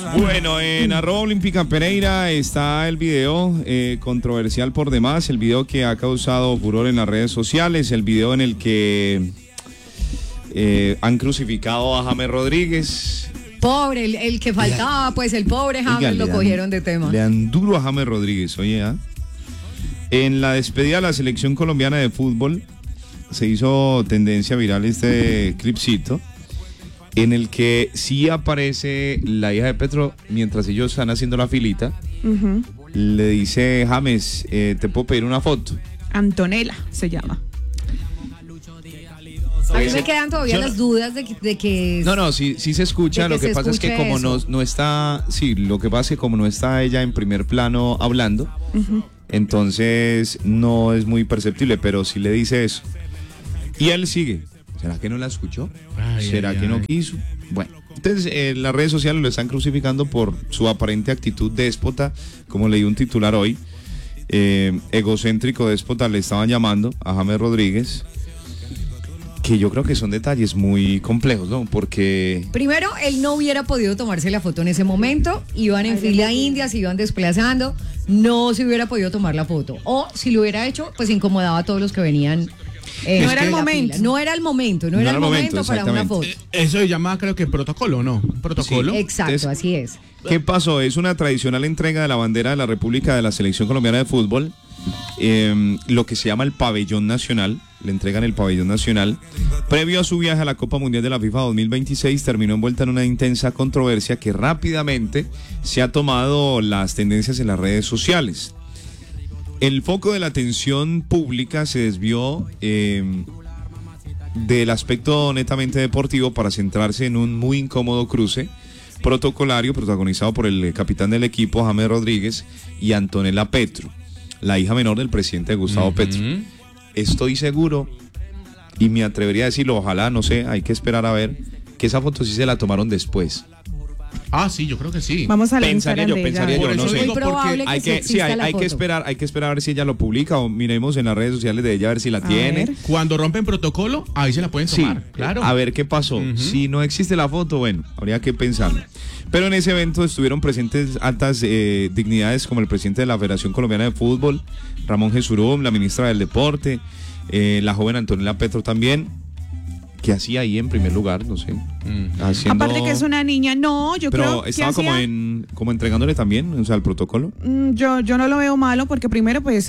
Bueno, en @Olímpica_Pereira está el video controversial por demás, el video que ha causado furor en las redes sociales, el video en el que han crucificado a James Rodríguez. Pobre, el que faltaba, pues el pobre James lo cogieron de tema. Le dan duro a James Rodríguez, oye, En la despedida de la selección colombiana de fútbol se hizo tendencia viral este clipcito en el que sí aparece la hija de Petro mientras ellos están haciendo la filita. Le dice, James, ¿te puedo pedir una foto? Antonella se llama. A mí me quedan todavía las dudas de que... No, sí se escucha. Lo que pasa es que como no está... Sí, lo que pasa es que como no está ella en primer plano hablando, entonces no es muy perceptible, pero sí le dice eso. Y él sigue. ¿Será que no la escuchó? ¿Será que no quiso? Bueno, entonces las redes sociales lo están crucificando por su aparente actitud déspota, como leí un titular hoy. Egocéntrico déspota le estaban llamando a James Rodríguez, que yo creo que son detalles muy complejos, ¿no? Porque... Primero, él no hubiera podido tomarse la foto en ese momento, iban en fila india, se iban desplazando, no se hubiera podido tomar la foto. O si lo hubiera hecho, pues incomodaba a todos los que venían. No era el momento. No era el momento para una foto. Eso se llama, creo que protocolo, ¿no? ¿Protocolo? Sí, exacto, entonces, así es. ¿Qué pasó? Es una tradicional entrega de la bandera de la República de la Selección Colombiana de Fútbol, lo que se llama el Pabellón Nacional. Le entregan el Pabellón Nacional. Previo a su viaje a la Copa Mundial de la FIFA 2026, terminó envuelta en una intensa controversia que rápidamente se ha tomado las tendencias en las redes sociales. El foco de la atención pública se desvió del aspecto netamente deportivo para centrarse en un muy incómodo cruce protocolario protagonizado por el capitán del equipo, James Rodríguez, y Antonella Petro, la hija menor del presidente Gustavo Petro. Estoy seguro, y me atrevería a decirlo, ojalá, no sé, hay que esperar a ver, que esa foto sí se la tomaron después. Sí, yo creo que sí. Vamos a pensaría yo, no sé. Es muy probable que hay que esperar a ver si ella lo publica o miremos en las redes sociales de ella a ver si la tiene. Cuando rompen protocolo, ahí se la pueden tomar. Sí, claro. A ver qué pasó. Si no existe la foto, bueno, habría que pensarlo. Pero en ese evento estuvieron presentes altas dignidades como el presidente de la Federación Colombiana de Fútbol, Ramón Jesurum, la ministra del Deporte, la joven Antonella Petro también. ¿Qué hacía ahí en primer lugar? No sé. Aparte que es una niña, yo creo que estaba como entregándole también, o sea, el protocolo. Yo no lo veo malo porque primero, pues,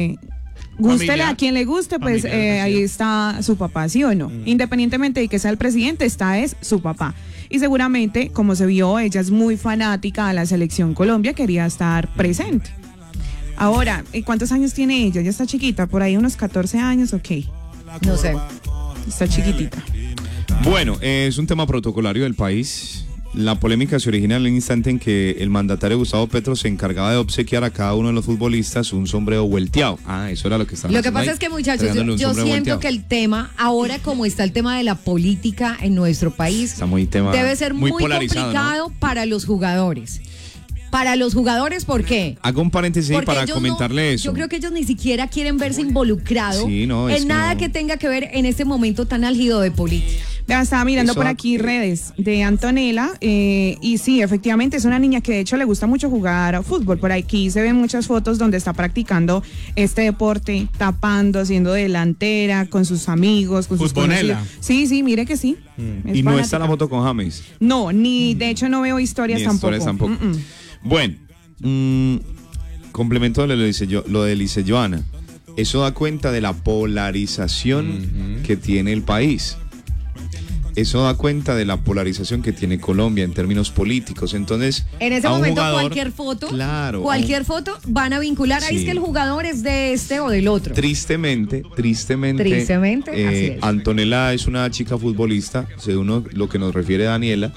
gústele a quien le guste, pues ahí está su papá, ¿sí o no? Independientemente de que sea el presidente, es su papá. Y seguramente, como se vio, ella es muy fanática a la selección Colombia, quería estar presente. Ahora, ¿cuántos años tiene ella? Ya está chiquita, por ahí unos 14 años, ok. No sé. Está chiquitita. Bueno, es un tema protocolario del país. La polémica se origina en el instante en que el mandatario Gustavo Petro se encargaba de obsequiar a cada uno de los futbolistas un sombrero vuelteado. Eso era lo que estaba haciendo. Lo que pasa es que, muchachos, yo siento que el tema, ahora como está el tema de la política en nuestro país, debe ser muy complicado, ¿no? Para los jugadores. Para los jugadores, ¿por qué? Hago un paréntesis para comentarle eso. Yo creo que ellos ni siquiera quieren verse involucrados en nada que tenga que ver en este momento tan álgido de política. Estaba mirando por aquí redes de Antonella y sí, efectivamente es una niña que de hecho le gusta mucho jugar fútbol. Por aquí se ven muchas fotos donde está practicando este deporte, tapando, siendo delantera, con sus amigos, con sus conocidos. Sí, mire que sí. ¿Y no está la foto con James? No, ni de hecho no veo historias tampoco. Bueno, complemento lo de Lice Joana. Eso da cuenta de la polarización que tiene el país. Eso da cuenta de la polarización que tiene Colombia en términos políticos. Entonces, en ese momento cualquier foto van a vincular. Ahí es que el jugador es de este o del otro. Tristemente, Antonella es una chica futbolista, según lo que nos refiere Daniela.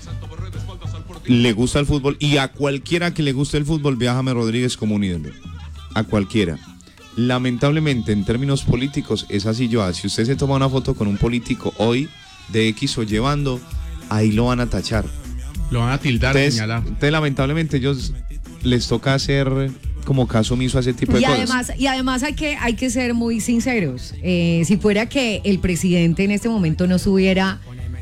Le gusta el fútbol y a cualquiera que le guste el fútbol ve a James Rodríguez como un ídolo. A cualquiera. Lamentablemente, en términos políticos, es así, si usted se toma una foto con un político hoy de X o llevando, ahí lo van a tachar. Lo van a tildar, señalar. Entonces, lamentablemente, ellos les toca hacer como caso omiso a ese tipo de cosas. Y además hay que ser muy sinceros. Si fuera que el presidente en este momento no estuviera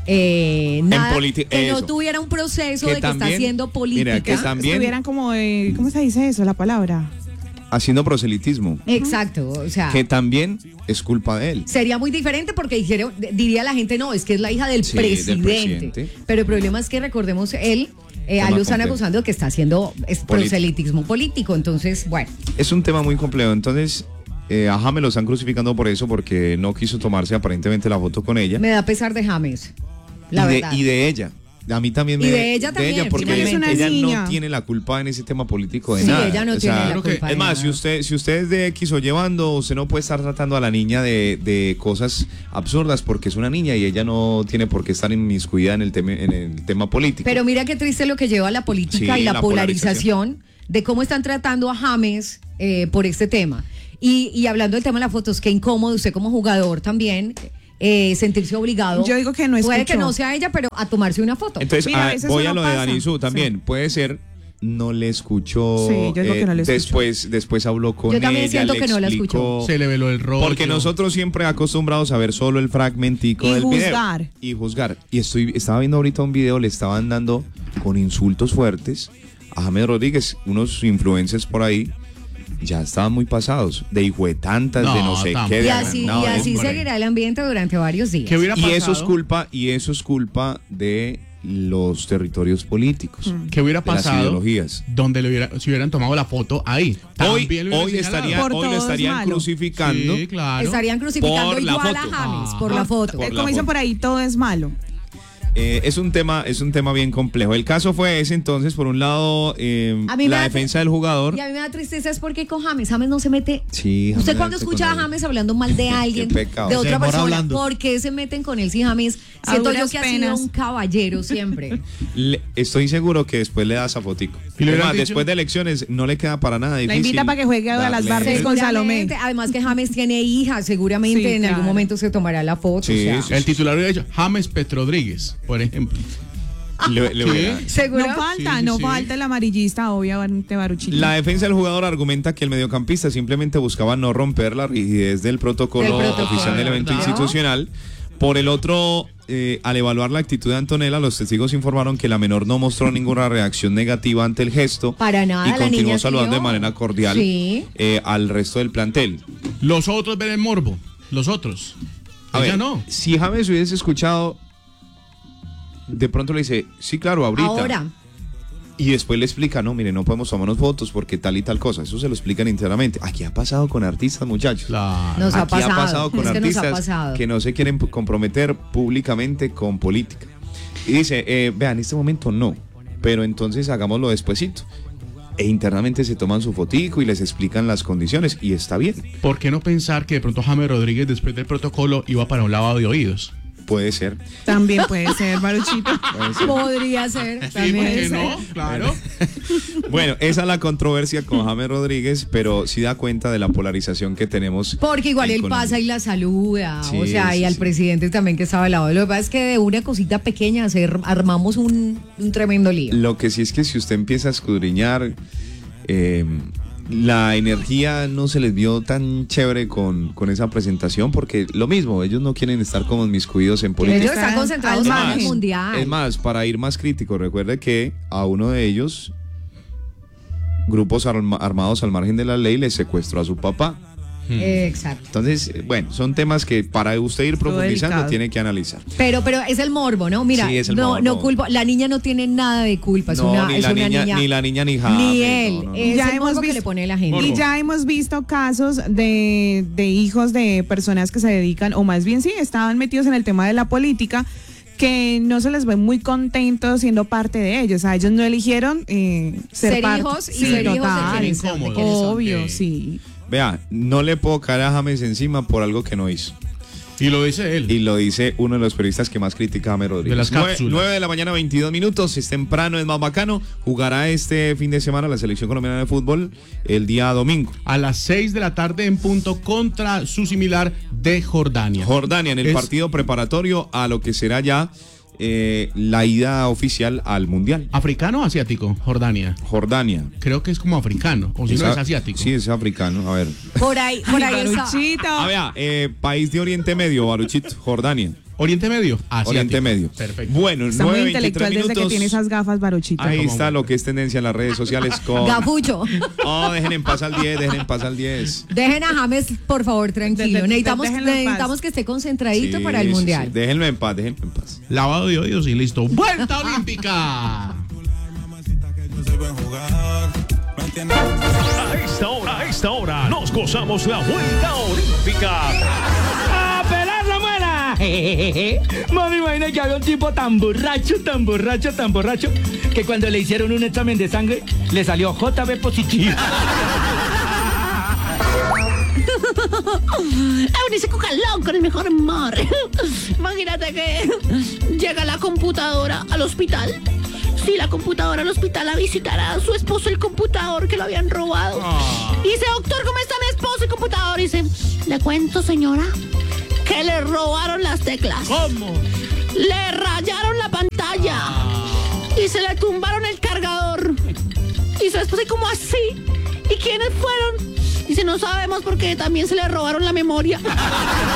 nada, que no tuviera un proceso de que también, está haciendo política. Mira, que también estuvieran como, ¿cómo se dice eso, la palabra? Haciendo proselitismo. Exacto, o sea. Que también es culpa de él. Sería muy diferente porque diría la gente, no, es que es la hija del presidente. Pero el problema es que recordemos él, a lo están acusando de que está haciendo proselitismo político. Entonces, bueno. Es un tema muy complejo. Entonces, a James lo están crucificando por eso, porque no quiso tomarse aparentemente la foto con ella. Me da pesar de James, la verdad. Y de ella. A mí también me... Y de ella también. De ella, porque ella no tiene la culpa en ese tema político de nada. Sí, ella no tiene la culpa. Es más, si usted es de X o llevando, usted no puede estar tratando a la niña de cosas absurdas porque es una niña y ella no tiene por qué estar inmiscuida en el tema político. Pero mira qué triste lo que lleva a la política y la polarización de cómo están tratando a James por este tema. Y hablando del tema de las fotos, qué incómodo usted como jugador también... sentirse obligado. Yo digo que no puede que no sea ella, pero a tomarse una foto. Entonces, voy a lo de Danizú también. Puede ser, no le escuchó. Sí, yo digo que no le escuchó. Después habló con ella. Yo también siento que no la escuchó. Se le veló el rostro. Porque nosotros siempre acostumbrados a ver solo el fragmentico del video. Y juzgar. Y estaba viendo ahorita un video, le estaban dando con insultos fuertes a James Rodríguez, unos influencers por ahí. Ya estaban muy pasados, de hijo de tantas, de no sé qué. Y así seguirá el ambiente durante varios días. Y eso es culpa de los territorios políticos. ¿Qué hubiera pasado? Las ideologías. Donde se hubieran tomado la foto ahí. Hoy lo estarían crucificando. Sí, claro. Estarían crucificando igual a James por la foto. Como dicen por ahí, todo es malo. Es un tema bien complejo. El caso fue ese, entonces, por un lado, la defensa del jugador. Y a mí me da tristeza es porque con James no se mete. Sí, usted cuando escucha a James hablando mal de alguien, de otra persona, ¿por qué se meten con él si James? Siento yo que ha sido un caballero siempre. Estoy seguro que después le da esa fotico. Además, después de elecciones no le queda para nada difícil. La invita para que juegue a las Barbies con Salomé. Además que James tiene hija, seguramente en algún momento se tomará la foto. Sí, el titular hubiera dicho James Petrodríguez, por ejemplo. ¿Seguro? No falta el amarillista, obviamente, Baruchito. La defensa del jugador argumenta que el mediocampista simplemente buscaba no romper la rigidez del protocolo oficial del evento institucional. Por el otro, al evaluar la actitud de Antonella, los testigos informaron que la menor no mostró ninguna reacción negativa ante el gesto. Para nada, y continuó saludando de manera cordial al resto del plantel. Los otros ven el morbo. Los otros. A ver, no. Si James hubiese escuchado, de pronto le dice, sí, claro, ahorita. Y después le explica, no, mire, no podemos tomarnos fotos porque tal y tal cosa. Eso se lo explican internamente. Aquí ha pasado con artistas, muchachos. Claro. Nos ha pasado con artistas que no se quieren comprometer públicamente con política. Y dice, vea, en este momento no, pero entonces hagámoslo despuesito. E internamente se toman su fotico y les explican las condiciones y está bien. ¿Por qué no pensar que de pronto James Rodríguez después del protocolo iba para un lavado de oídos? Puede ser. También puede ser, Baruchito. Podría ser. Sí, ¿por qué no? Claro. Bueno, esa es la controversia con James Rodríguez, pero sí da cuenta de la polarización que tenemos. Porque igual él pasa y la saluda, y al presidente también que estaba al lado. Lo que pasa es que de una cosita pequeña armamos un tremendo lío. Lo que sí es que si usted empieza a escudriñar, la energía no se les vio tan chévere con esa presentación, porque lo mismo, ellos no quieren estar como inmiscuidos en política. Ellos están concentrados en el mundial. Es más, para ir más crítico, recuerde que a uno de ellos, grupos armados al margen de la ley, le secuestró a su papá. Exacto. Entonces, bueno, son temas que para usted ir profundizando tiene que analizar. Pero es el morbo, ¿no? Mira, sí, no culpo, la niña no tiene nada de culpa, es una niña. Ni la niña ni James. Ni él. No. Es ya el morbo que le pone la gente. Y ya hemos visto casos de hijos de personas que se dedican, o más bien estaban metidos en el tema de la política, que no se les ve muy contentos siendo parte de ellos. O sea, ellos no eligieron ser hijos y ser hijos de obvio, sí. Vea, no le puedo caer a James encima por algo que no hizo. Y lo dice él. Y lo dice uno de los periodistas que más critica a James Rodríguez. De las cápsulas. 9 de la mañana, 22 minutos. Es temprano, es más bacano. Jugará este fin de semana la selección colombiana de fútbol el día domingo. A las 6 de la tarde en punto contra su similar de Jordania. Jordania en el partido preparatorio a lo que será ya la ida oficial al Mundial. ¿Africano o asiático? Jordania. Creo que es como africano, o si no es asiático. Sí, es africano, a ver. Por ahí Baruchito. País de Oriente Medio, Baruchito, Jordania. Oriente Medio. Asiático. Oriente Medio. Perfecto. Bueno, está muy intelectual desde que tiene esas gafas, Baruchita. Ahí está lo que es tendencia en las redes sociales con... Gafucho. Oh, dejen en paz al 10, dejen en paz al 10. Dejen a James, por favor, tranquilo. Necesitamos que esté concentradito para el Mundial. Sí. Déjenlo en paz, déjenlo en paz. Lavado de oídos y listo. ¡Vuelta Olímpica! A esta hora, nos gozamos la Vuelta Olímpica. ¡A pelar la muela! Mami, imagina que había un tipo tan borracho, que cuando le hicieron un examen de sangre, le salió JB positivo. Eunice Cucalón con el mejor humor. Imagínate que llega la computadora al hospital. Sí, la computadora al hospital a visitar a su esposo el computador que lo habían robado. Y dice, doctor, ¿cómo está mi esposo el computador? Y dice, le cuento, señora, que le robaron las teclas. ¿Cómo? Le rayaron la pantalla. Y se le tumbaron el cargador. Y su esposo, ¿cómo así? ¿Y quiénes fueron? Dice, no sabemos porque también se le robaron la memoria.